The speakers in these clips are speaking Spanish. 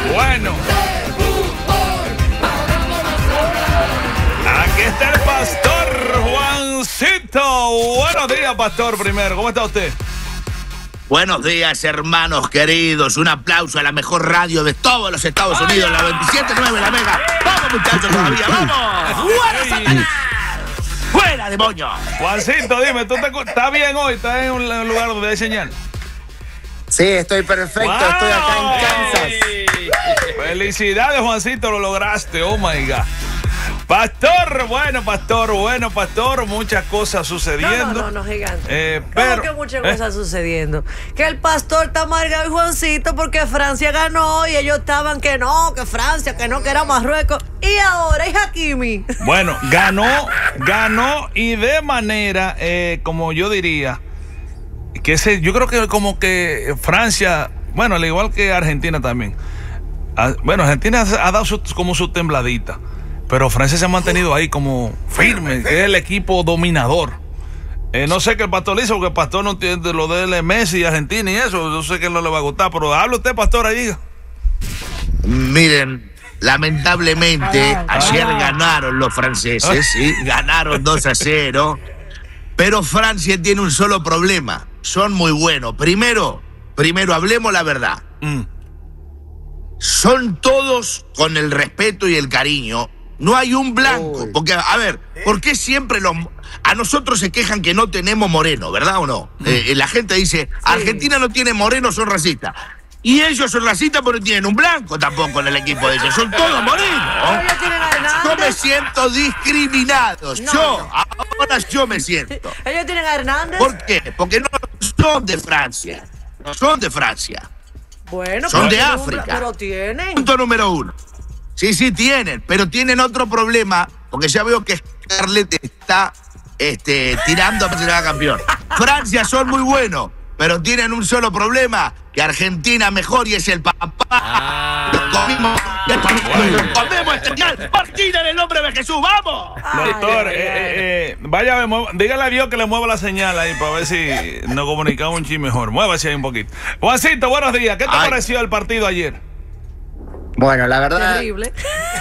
Bueno. Aquí está el pastor Juancito. Buenos días, pastor, primero. ¿Cómo está usted? Buenos días, hermanos queridos. Un aplauso a la mejor radio de todos los Estados Unidos, la 27.9, la Mega. ¡Vamos, muchachos, todavía! ¡Vamos! ¡Fuera, Satanás! ¡Fuera, demonio! Juancito, dime, ¿tú estás bien hoy? ¿Estás en un lugar donde hay señal? Sí, estoy perfecto. ¡Wow! Estoy acá en Kansas. Felicidades, Juancito, lo lograste. Oh, my God. Pastor, muchas cosas sucediendo. No, gigante. Pero ¿Cómo que muchas cosas sucediendo? Que el pastor está amargado y Juancito porque Francia ganó y ellos estaban que no, que Francia, que no, que era Marruecos. Y ahora es Hakimi. Bueno, ganó y de manera, como yo diría, yo creo que como que Francia, bueno, al igual que Argentina también. Bueno, Argentina ha dado como su tembladita. Pero Francia se ha mantenido ahí como firme, que es el equipo dominador. No sé qué el pastor le hizo, porque el pastor no entiende lo de Messi y Argentina y eso. Yo sé que no le va a gustar, pero habla usted, pastor, ahí diga. Miren, lamentablemente, ayer ganaron los franceses, ¿sí? Ganaron 2-0. Pero Francia tiene un solo problema. Son muy buenos. Primero, hablemos la verdad. Son todos con el respeto y el cariño. No hay un blanco, porque, a ver, ¿por qué siempre a nosotros se quejan que no tenemos moreno, verdad o no? La gente dice, Argentina no tiene moreno, son racistas. Y ellos son racistas porque no tienen un blanco tampoco en el equipo de ellos, son todos morenos. Yo me siento discriminado, ahora yo me siento. ¿Ellos tienen a Hernández? ¿Por qué? Porque no son de Francia, Bueno, son de África. Pero tienen. Punto número 1. Sí, tienen, pero tienen otro problema, porque ya veo que Scarlett está tirando a que se haga campeón. Francia son muy buenos, pero tienen un solo problema, que Argentina mejor y es el papá. Lo comimos, lo comemos Martina en el nombre de Jesús, ¡vamos! Doctor, vaya, dígale a Dios que le mueva la señal ahí para ver si nos comunicamos un chin mejor. Muévase ahí un poquito. Juancito, buenos días. ¿Qué te pareció el partido ayer? Bueno, la verdad, terrible.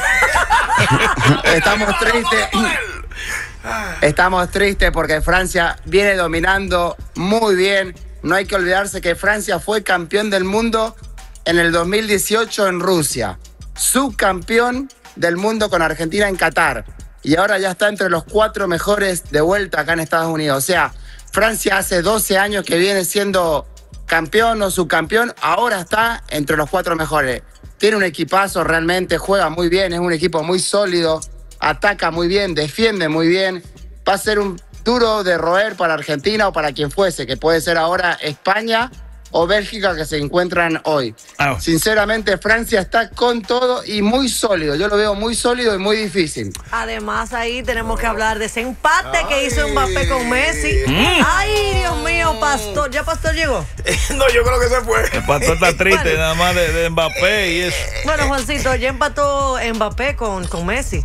Estamos tristes porque Francia viene dominando muy bien. No hay que olvidarse que Francia fue campeón del mundo en el 2018 en Rusia, subcampeón del mundo con Argentina en Qatar, y ahora ya está entre los 4 mejores de vuelta acá en Estados Unidos. O sea, Francia hace 12 años que viene siendo campeón o subcampeón, ahora está entre los 4 mejores. Tiene un equipazo realmente, juega muy bien, es un equipo muy sólido, ataca muy bien, defiende muy bien. Va a ser un duro de roer para Argentina o para quien fuese, que puede ser ahora España o Bélgica, que se encuentran hoy. Sinceramente, Francia está con todo y muy sólido. Yo lo veo muy sólido y muy difícil. Además, ahí tenemos que hablar de ese empate que hizo Mbappé con Messi. Ay, Dios mío, pastor. ¿Ya pastor llegó? No, yo creo que se fue. El pastor está triste nada más de Mbappé y eso. Bueno, Juancito, ya empató Mbappé con Messi.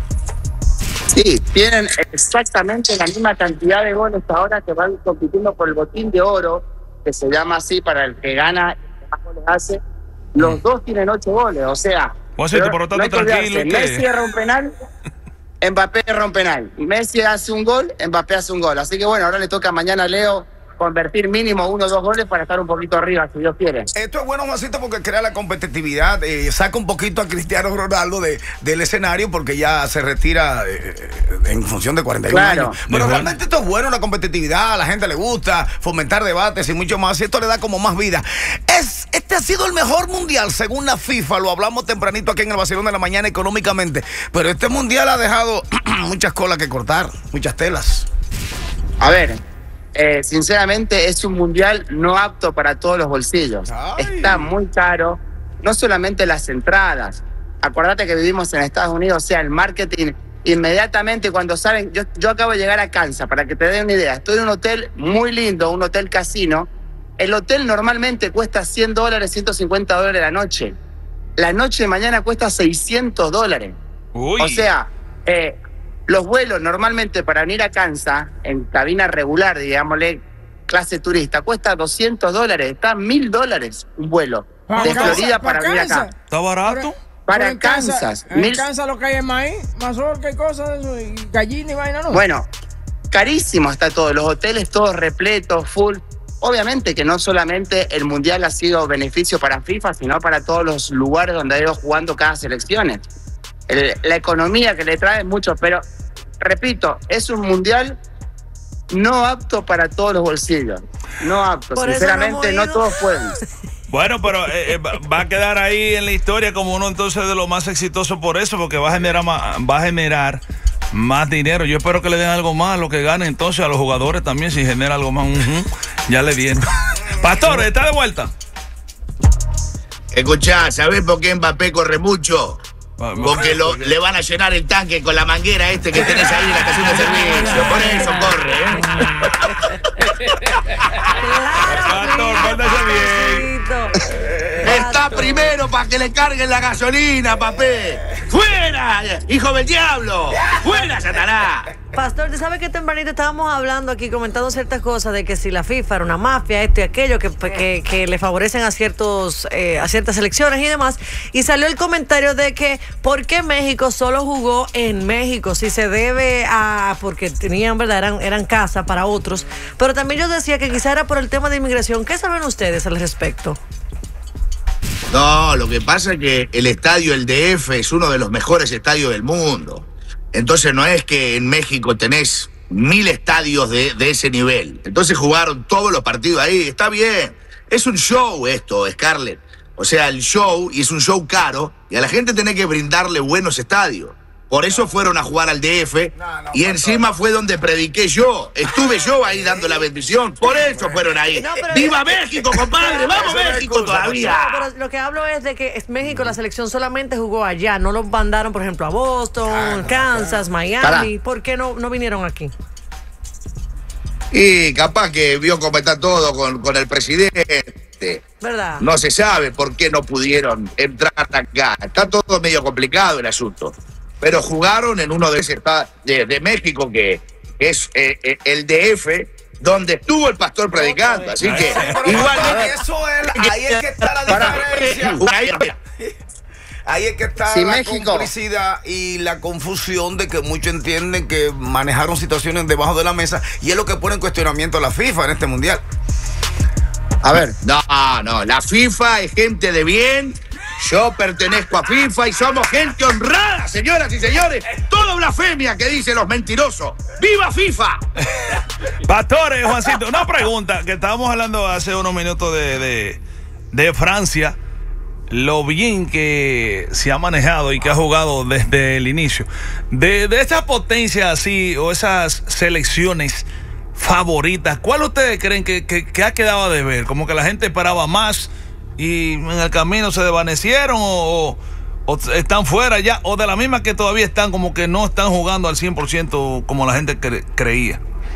Sí, tienen exactamente la misma cantidad de goles ahora, que van compitiendo por el botín de oro, que se llama así para el que gana y el que más goles hace. Los dos tienen 8 goles, o sea, Juancito, por lo tanto, tranquilo. Messi erra un penal, Mbappé erra un penal. Messi hace un gol, Mbappé hace un gol. Así que bueno, ahora le toca mañana a Leo convertir mínimo 1 o 2 goles para estar un poquito arriba, si Dios quiere. Esto es bueno, Juancito, porque crea la competitividad, saca un poquito a Cristiano Ronaldo del escenario, porque ya se retira en función de 41 años. Pero realmente esto es bueno, la competitividad, a la gente le gusta, fomentar debates y mucho más, y esto le da como más vida. Este ha sido el mejor mundial, según la FIFA, lo hablamos tempranito aquí en el Vacilón de la Mañana económicamente, pero este mundial ha dejado muchas colas que cortar, muchas telas. A ver, sinceramente es un mundial no apto para todos los bolsillos. Está muy caro, no solamente las entradas. Acordate que vivimos en Estados Unidos, o sea, el marketing inmediatamente cuando saben. Yo acabo de llegar a Kansas, para que te den una idea. Estoy en un hotel muy lindo, un hotel casino. El hotel normalmente cuesta $100, $150 la noche. La noche de mañana cuesta $600. Uy. O sea, los vuelos normalmente para venir a Kansas, en cabina regular, digámosle, clase turista, cuesta $200. Está $1,000 un vuelo. de Florida para venir acá. ¿Está barato? Para Kansas. En Kansas lo que hay es maíz, mazorca y cosas, eso, y gallina y vaina, ¿no? Bueno, carísimo está todo. Los hoteles todos repletos, full. Obviamente que no solamente el Mundial ha sido beneficio para FIFA, sino para todos los lugares donde ha ido jugando cada selección. La economía que le trae mucho, pero repito, es un Mundial no apto para todos los bolsillos. No apto. Por Sinceramente, no todos pueden. Bueno, pero va a quedar ahí en la historia como uno entonces de los más exitosos por eso, porque va a generar más dinero. Yo espero que le den algo más a lo que ganen entonces a los jugadores también, si genera algo más. Ya le dieron. Pastor, ¿está de vuelta? Escuchá, ¿sabés por qué Mbappé corre mucho? Porque le van a llenar el tanque con la manguera que tenés ahí en la estación de servicio. Por eso corre, Pastor, pórtese bien. Está primero para que le carguen la gasolina, Mbappé. ¡Fuera, hijo del diablo! ¡Fuera, Satanás! Pastor, ¿te sabes que tempranito estábamos hablando aquí, comentando ciertas cosas de que si la FIFA era una mafia, esto y aquello, que le favorecen a ciertas selecciones y demás? Y salió el comentario de que ¿por qué México solo jugó en México? Si se debe a porque tenían, ¿verdad? Eran casa para otros. Pero también yo decía que quizá era por el tema de inmigración. ¿Qué saben ustedes al respecto? No, lo que pasa es que el estadio, el DF, es uno de los mejores estadios del mundo. Entonces no es que en México tenés 1000 estadios de ese nivel. Entonces jugaron todos los partidos ahí. Está bien. Es un show esto, Scarlett. O sea, el show, y es un show caro, y a la gente tenés que brindarle buenos estadios. Por eso fueron a jugar al DF, y encima fue donde prediqué yo. Estuve yo ahí dando la bendición. Por eso fueron ahí. ¡Viva México, compadre! ¡Vamos México todavía! No, pero lo que hablo es de que México, la selección solamente jugó allá. No los mandaron, por ejemplo, a Boston, Kansas, Miami. ¿Por qué no vinieron aquí? Y capaz que vio cómo está todo con el presidente. ¿Verdad? No se sabe por qué no pudieron entrar acá. Está todo medio complicado el asunto. Pero jugaron en uno de esos de México, que es el DF, donde estuvo el pastor predicando. Así que, igualmente. Ahí es que está la diferencia. Ahí es que está la complicidad y la confusión de que muchos entienden que manejaron situaciones debajo de la mesa, y es lo que pone en cuestionamiento a la FIFA en este mundial. A ver. No, la FIFA es gente de bien. Yo pertenezco a FIFA y somos gente honrada, señoras y señores. Toda blasfemia que dicen los mentirosos. ¡Viva FIFA! Pastores, Juancito, una pregunta que estábamos hablando hace unos minutos de Francia, lo bien que se ha manejado y que ha jugado desde el inicio. De esas potencias así, o esas selecciones favoritas, ¿cuál ustedes creen que ha quedado a deber? Como que la gente esperaba más y en el camino se desvanecieron, o están fuera ya, o de la misma que todavía están, como que no están jugando al 100% como la gente creía.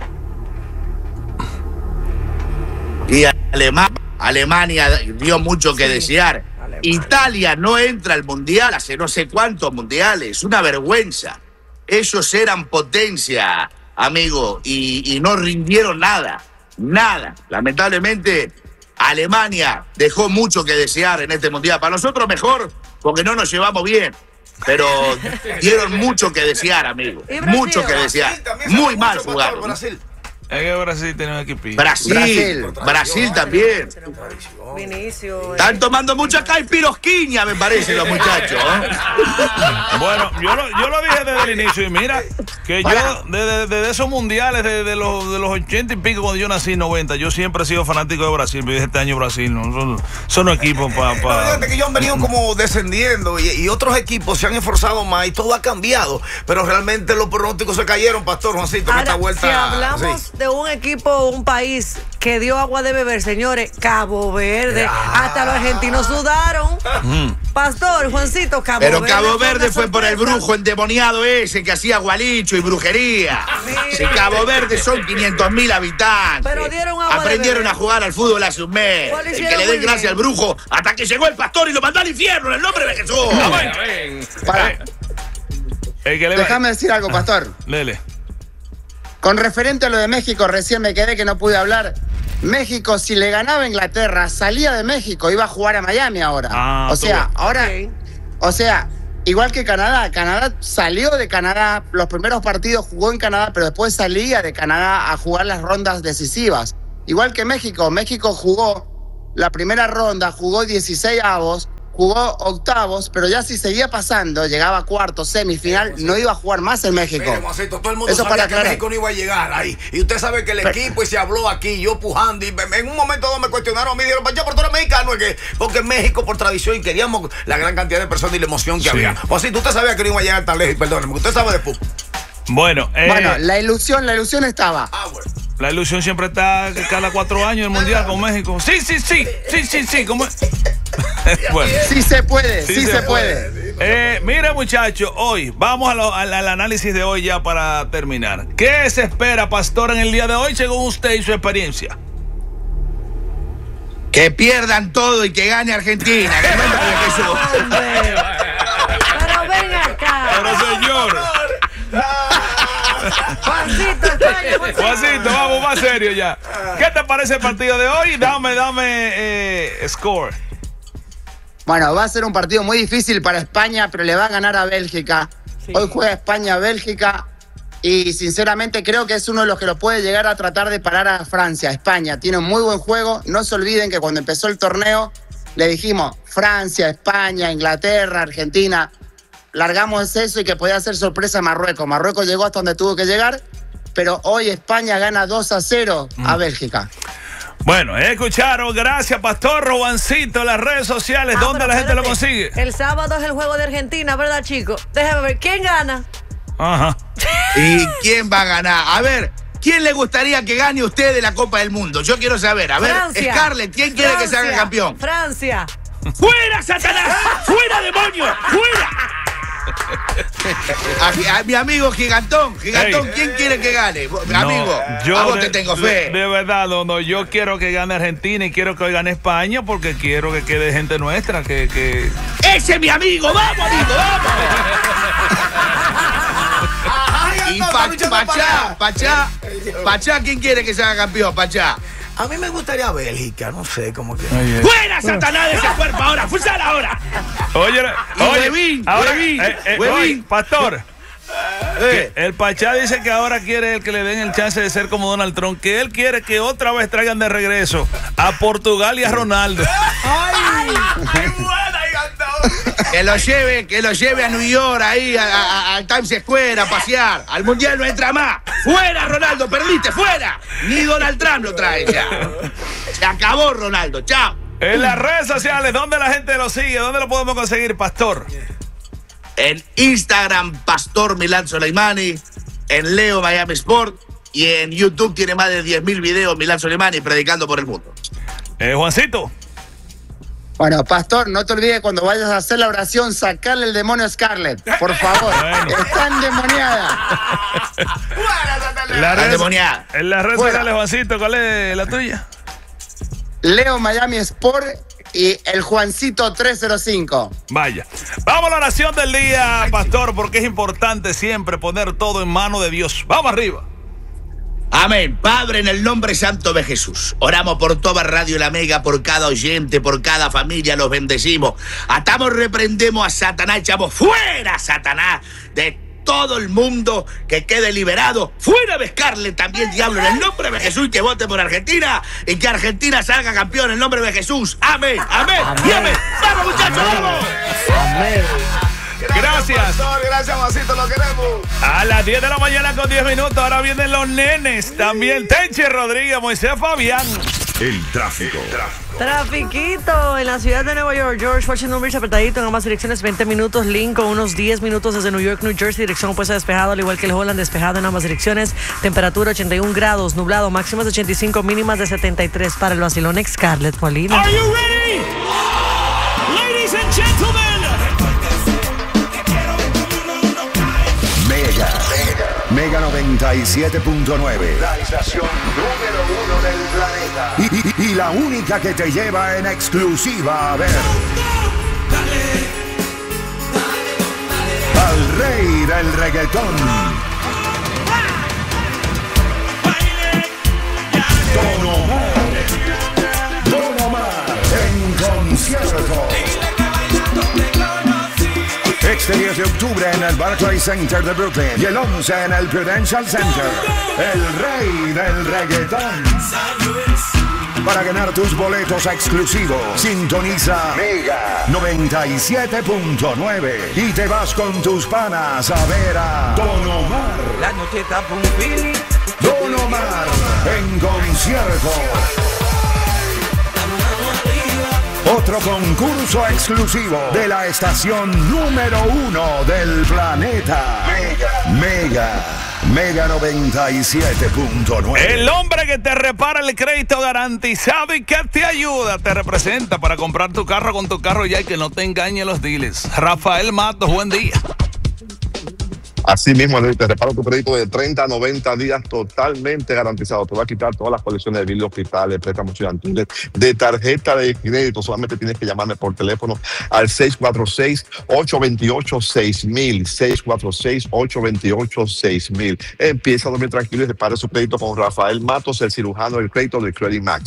Y Alemania dio mucho que desear. Italia no entra al mundial hace no sé cuántos mundiales. Una vergüenza. Ellos eran potencia, amigo, y no rindieron nada. Lamentablemente, Alemania dejó mucho que desear en este mundial. Para nosotros mejor, porque no nos llevamos bien. Pero dieron mucho que desear, amigo. Mucho que desear. Muy mal jugaron. Es que Brasil tiene un equipito. Brasil también. Vinicio. Están tomando mucha caipirosquiña, me parece, los muchachos. Bueno, yo lo dije desde el inicio, y mira que yo desde esos mundiales, desde los 80 y pico, cuando yo nací, 90, yo siempre he sido fanático de Brasil. Pero este año Brasil son equipos para... Fíjate que ellos han venido como descendiendo, y otros equipos se han esforzado más y todo ha cambiado, pero realmente los pronósticos se cayeron, Pastor Juancito, en esta vuelta. Si hablamos de un equipo, un país que dio agua de beber, señores, Cabo Verde. Hasta los argentinos sudaron. Pastor, Juancito, Cabo Verde. Pero Cabo Verde fue por el brujo endemoniado ese que hacía gualicho y brujería. Si Cabo Verde son 500.000 habitantes. Pero dieron agua aprendieron a jugar al fútbol hace un mes. Y que le den gracias al brujo hasta que llegó el pastor y lo mandó al infierno en el nombre de Jesús. Déjame decir algo, Pastor. Lele. Con referente a lo de México, recién me quedé que no pude hablar. México, si le ganaba a Inglaterra, salía de México, iba a jugar a Miami ahora. O sea, igual que Canadá. Canadá salió de Canadá, los primeros partidos jugó en Canadá, pero después salía de Canadá a jugar las rondas decisivas. Igual que México. México jugó la primera ronda, jugó 16avos, jugó octavos, pero ya si seguía pasando, llegaba a cuartos, semifinal, no iba a jugar más en México. Mire, Juancito, todo el mundo sabía que México no iba a llegar ahí. Y usted sabe que el equipo, y se habló aquí, yo pujando, y en un momento me cuestionaron a mí, dijeron, ya, pero tú eres mexicano, porque en México, por tradición, y queríamos la gran cantidad de personas y la emoción que había. Juancito, usted sabía que no iba a llegar tan lejos, perdóneme, usted sabe de fútbol. Bueno, la ilusión estaba. Bueno. La ilusión siempre está cada 4 años el Mundial con México. Sí, ¿cómo es? Bueno. Sí se puede. Mira, muchachos, hoy vamos al análisis de hoy ya para terminar. ¿Qué se espera, Pastor, en el día de hoy, según usted y su experiencia? Que pierdan todo y que gane Argentina. Pero ven acá. Pero señor. Juancito, vamos más serio ya. ¿Qué te parece el partido de hoy? Dame score. Bueno, va a ser un partido muy difícil para España, pero le va a ganar a Bélgica. Sí. Hoy juega España-Bélgica y sinceramente creo que es uno de los que lo puede llegar a tratar de parar a Francia. España tiene un muy buen juego. No se olviden que cuando empezó el torneo le dijimos Francia, España, Inglaterra, Argentina. Largamos eso y que podía hacer sorpresa a Marruecos. Marruecos llegó hasta donde tuvo que llegar, pero hoy España gana 2-0 a Bélgica. Bueno, escucharon, gracias Pastor. Juancito, las redes sociales, ¿dónde la gente lo consigue? El sábado es el juego de Argentina, ¿verdad, chicos? Déjame ver, ¿quién gana? Ajá. ¿Y quién va a ganar? A ver, ¿quién le gustaría que gane usted de la Copa del Mundo? Yo quiero saber, a ver, Francia. Scarlett, ¿quién quiere que se haga campeón? Francia. ¡Fuera, Satanás! ¡Fuera, demonio! ¡Fuera! A mi amigo Gigantón, ¿quién quiere que gane? Amigo, yo a vos te tengo fe. De verdad, no, yo quiero que gane Argentina y quiero que hoy gane España porque quiero que quede gente nuestra que... ¡Ese es mi amigo! ¡Vamos, amigo, vamos! Y Pachá, ¿quién quiere que se haga campeón, Pachá? A mí me gustaría Bélgica, no sé, como que... ¡Fuera, Satanás, de ese cuerpo ahora! ¡Fusal ahora! Oye, Pastor. El Pachá dice que ahora quiere que le den el chance de ser como Donald Trump, que él quiere que otra vez traigan de regreso a Portugal y a Ronaldo. ¡Ay, Que lo lleve a New York, ahí, al Times Square, a pasear. Al Mundial no entra más. ¡Fuera, Ronaldo! ¡Perdiste, fuera! Ni Donald Trump lo trae ya. Se acabó, Ronaldo. ¡Chao! En las redes sociales, ¿dónde la gente lo sigue? ¿Dónde lo podemos conseguir, Pastor? En Instagram, Pastor Milán Soleimani. En Leo Miami Sport. Y en YouTube tiene más de 10.000 videos Milán Soleimani predicando por el mundo. Juancito. Bueno, Pastor, no te olvides cuando vayas a hacer la oración, sacarle el demonio a Scarlett, por favor. Bueno. Está endemoniada. En las redes sociales, Juancito, ¿cuál es la tuya? Leo Miami Sport y el Juancito 305. Vaya. Vamos a la oración del día, Pastor, porque es importante siempre poner todo en manos de Dios. Vamos arriba. Amén. Padre, en el nombre santo de Jesús, oramos por toda Radio La Mega, por cada oyente, por cada familia, los bendecimos. Atamos, reprendemos a Satanás, echamos fuera, Satanás, de todo el mundo, que quede liberado. Fuera de Scarlett también, diablo, en el nombre de Jesús, que vote por Argentina y que Argentina salga campeón en el nombre de Jesús. Amén, amén, y amén. ¡Vamos, muchachos, vamos! Amén. Gracias. Pastor, gracias, Masito, lo queremos. A las 10 de la mañana con 10 minutos. Ahora vienen los nenes. También Tenchi Rodríguez, Moisés Fabián. El tráfico. Trafiquito en la ciudad de Nueva York. George Washington Bridge apretadito en ambas direcciones, 20 minutos. Lincoln, unos 10 minutos desde New York, New Jersey, dirección opuesta despejado, al igual que el Holland, despejado en ambas direcciones. Temperatura 81 grados, nublado, máximas de 85, mínimas de 73 para el vacilón Scarlett Molina. Are you ready? Ladies and gentlemen. Mega 97.9. La estación número 1 del planeta. Y la única que te lleva en exclusiva a ver al rey del reggaetón, Don Omar. Este 10 de octubre en el Barclays Center de Brooklyn y el 11 en el Prudential Center. El rey del reggaetón. Para ganar tus boletos exclusivos, sintoniza Mega 97.9 y te vas con tus panas a ver a Don Omar. La noche está por un fin. Don Omar en concierto. Otro concurso exclusivo de la estación número 1 del planeta. Mega 97.9. El hombre que te repara el crédito garantizado y que te ayuda, te representa para comprar tu carro con tu carro ya y que no te engañen los dealers. Rafael Matos, buen día. Así mismo, te reparo tu crédito de 30 a 90 días totalmente garantizado. Te va a quitar todas las colecciones de biles hospitales, préstamos estudiantiles, de tarjeta de crédito. Solamente tienes que llamarme por teléfono al 646-828-6000. 646-828-6000. Empieza a dormir tranquilo y repare su crédito con Rafael Matos, el cirujano del crédito de Credit Max.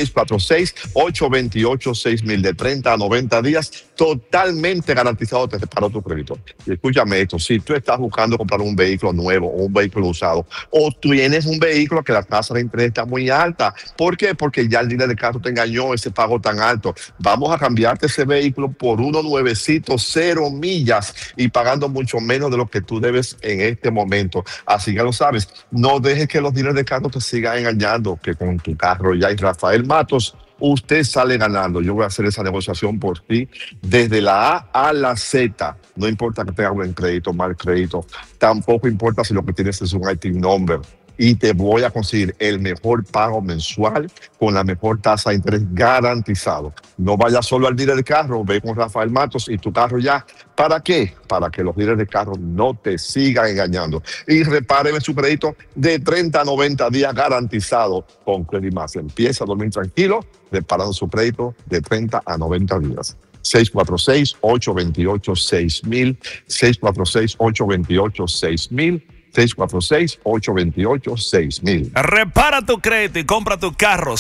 646-828-6000. De 30 a 90 días, totalmente garantizado, te reparo tu crédito. Y escúchame esto, si tú estás buscando comprar un vehículo nuevo o un vehículo usado, o tú tienes un vehículo que la tasa de interés está muy alta. ¿Por qué? Porque ya el dealer de carro te engañó ese pago tan alto. Vamos a cambiarte ese vehículo por uno nuevecito, 0 millas y pagando mucho menos de lo que tú debes en este momento. Así que lo sabes, no dejes que los dealers de carro te sigan engañando, que con tu carro ya hay Rafael Matos. Usted sale ganando. Yo voy a hacer esa negociación por ti desde la A a la Z. No importa que tengas buen crédito, mal crédito. Tampoco importa si lo que tienes es un IT number. Y te voy a conseguir el mejor pago mensual con la mejor tasa de interés garantizado. No vayas solo al dealer de carro, ve con Rafael Matos y tu carro ya. ¿Para qué? Para que los dealers de carro no te sigan engañando. Y repáreme su crédito de 30 a 90 días garantizado con Credit Max. Empieza a dormir tranquilo, reparando su crédito de 30 a 90 días. 646-828-6000. 646-828-6000. 646-828-6000. Repara tu crédito y compra tu carro.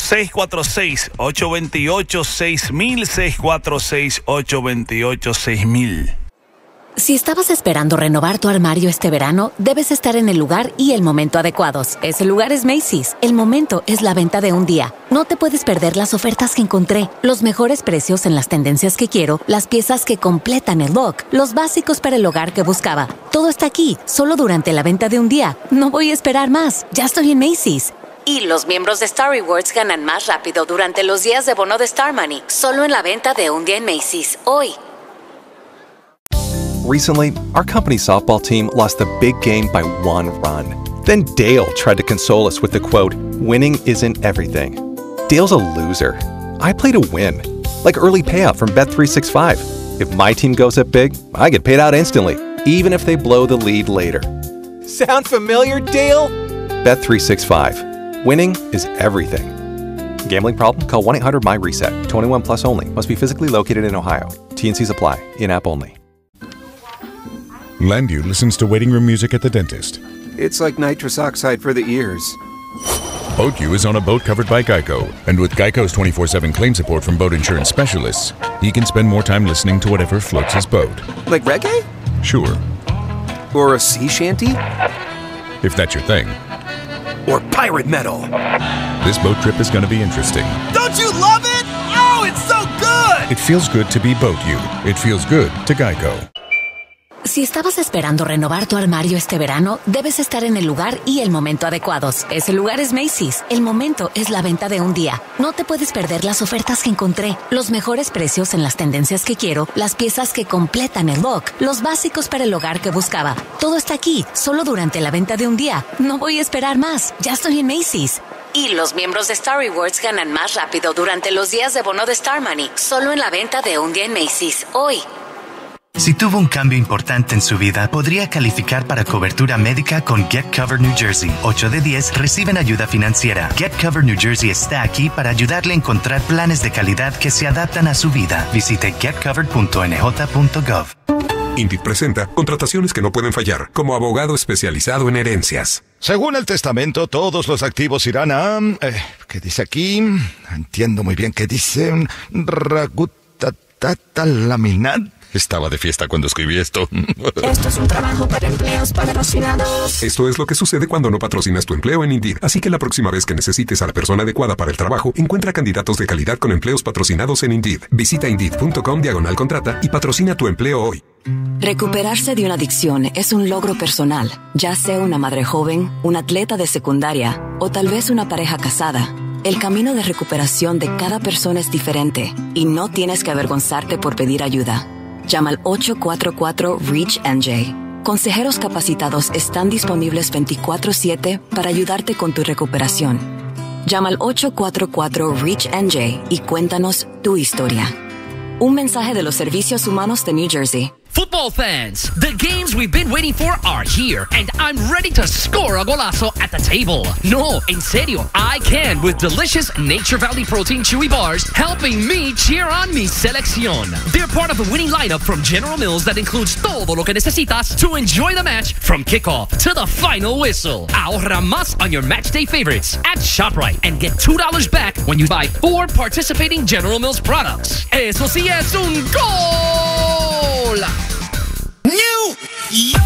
646-828-6000. 646-828-6000. Si estabas esperando renovar tu armario este verano, debes estar en el lugar y el momento adecuados. Ese lugar es Macy's. El momento es la venta de un día. No te puedes perder las ofertas que encontré, los mejores precios en las tendencias que quiero, las piezas que completan el look, los básicos para el hogar que buscaba. Todo está aquí, solo durante la venta de un día. No voy a esperar más. Ya estoy en Macy's. Y los miembros de Star Rewards ganan más rápido durante los días de bono de Star Money. Solo en la venta de un día en Macy's. Hoy. Recently, our company's softball team lost a big game by 1 run. Then Dale tried to console us with the quote, "Winning isn't everything." Dale's a loser. I play to win. Like early payout from Bet365. If my team goes up big, I get paid out instantly, even if they blow the lead later. Sound familiar, Dale? Bet365. Winning is everything. Gambling problem? Call 1-800-MY-RESET. 21 plus only. Must be physically located in Ohio. T&Cs apply. In-app only. Landu listens to waiting room music at the dentist. It's like nitrous oxide for the ears. BoatU is on a boat covered by Geico. And with Geico's 24/7 claim support from boat insurance specialists, he can spend more time listening to whatever floats his boat. Like reggae? Sure. Or a sea shanty? If that's your thing. Or pirate metal. This boat trip is going to be interesting. Don't you love it? Oh, it's so good! It feels good to be BoatU. It feels good to Geico. Si estabas esperando renovar tu armario este verano, debes estar en el lugar y el momento adecuados. Ese lugar es Macy's. El momento es la venta de un día. No te puedes perder las ofertas que encontré, los mejores precios en las tendencias que quiero, las piezas que completan el look, los básicos para el hogar que buscaba. Todo está aquí, solo durante la venta de un día. No voy a esperar más. Ya estoy en Macy's. Y los miembros de Star Rewards ganan más rápido durante los días de bono de Star Money. Solo en la venta de un día en Macy's. Hoy. Si tuvo un cambio importante en su vida, podría calificar para cobertura médica con Get Covered New Jersey. 8 de 10 reciben ayuda financiera. Get Covered New Jersey está aquí para ayudarle a encontrar planes de calidad que se adaptan a su vida. Visite getcovered.nj.gov. Indeed presenta contrataciones que no pueden fallar, como abogado especializado en herencias. Según el testamento, todos los activos irán a... ¿qué dice aquí? Entiendo muy bien qué dice. Ragutatata laminat. Estaba de fiesta cuando escribí esto. Esto es un trabajo para empleos patrocinados. Esto es lo que sucede cuando no patrocinas tu empleo en Indeed. Así que la próxima vez que necesites a la persona adecuada para el trabajo, encuentra candidatos de calidad con empleos patrocinados en Indeed. Visita Indeed.com/contrata y patrocina tu empleo hoy. Recuperarse de una adicción es un logro personal, ya sea una madre joven, un atleta de secundaria o tal vez una pareja casada. El camino de recuperación de cada persona es diferente y no tienes que avergonzarte por pedir ayuda. Llama al 844-REACH-NJ. Consejeros capacitados están disponibles 24/7 para ayudarte con tu recuperación. Llama al 844-REACH-NJ y cuéntanos tu historia. Un mensaje de los Servicios Humanos de New Jersey. Football fans, the games we've been waiting for are here, and I'm ready to score a golazo at the table. No, en serio, I can with delicious Nature Valley Protein Chewy Bars, helping me cheer on mi selección. They're part of a winning lineup from General Mills that includes todo lo que necesitas to enjoy the match from kickoff to the final whistle. Ahorra más on your match day favorites at ShopRite and get $2 back when you buy 4 participating General Mills products. Eso sí es un gol! New